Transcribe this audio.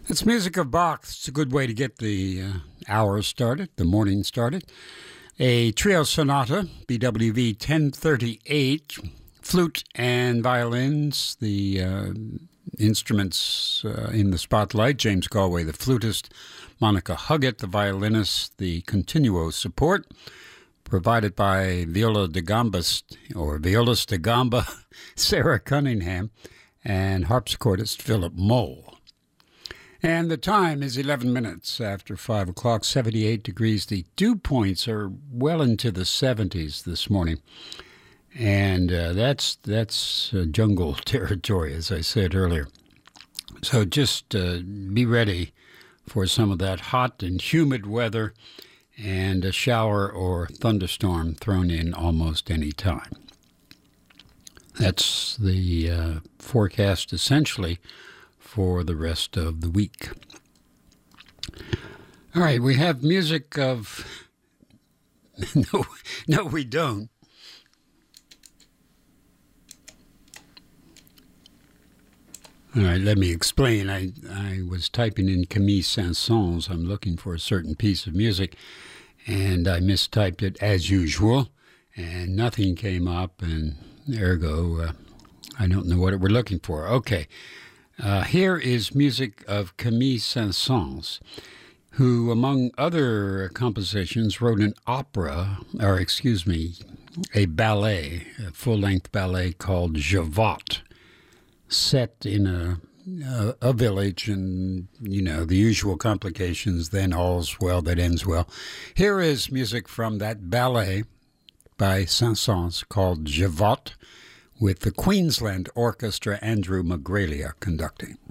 It's music of Bach. It's a good way to get the hour started, the morning started. A trio sonata, BWV 1038, flute and violins, the instruments in the spotlight. James Galway, the flutist, Monica Huggett, the violinist, the continuo support, provided by violist da gamba, Sarah Cunningham, and harpsichordist Philip Mole. And the time is 11 minutes after 5 o'clock, 78 degrees. The dew points are well into the 70s this morning. And that's jungle territory, as I said earlier. So just be ready for some of that hot and humid weather and a shower or thunderstorm thrown in almost any time. That's the forecast essentially for the rest of the week. All right, we have music of... No, we don't. All right, let me explain. I was typing in Camille Saint-Saëns. I'm looking for a certain piece of music, and I mistyped it as usual, and nothing came up, and ergo, I don't know what we're looking for. Okay. Here is music of Camille Saint-Saëns, who, among other compositions, wrote an a ballet, a full-length ballet called Javotte, set in a village and, the usual complications, then all's well that ends well. Here is music from that ballet by Saint-Saëns called Javotte, with the Queensland Orchestra, Andrew McGralia conducting.